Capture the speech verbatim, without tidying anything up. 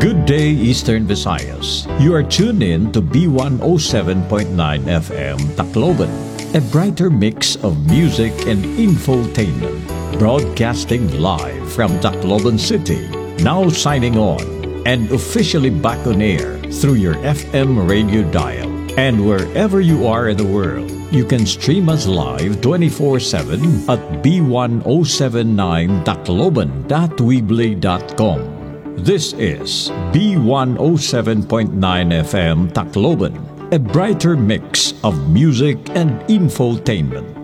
Good day, Eastern Visayas. You are tuned in to B one oh seven point nine F M Tacloban, a brighter mix of music and infotainment, broadcasting live from Tacloban City. Now signing on and officially back on air through your F M radio dial. And wherever you are in the world, you can stream us live twenty-four seven at b one oh seven nine tacloban dot weebly dot com. This is B one oh seven point nine F M Tacloban, a brighter mix of music and infotainment.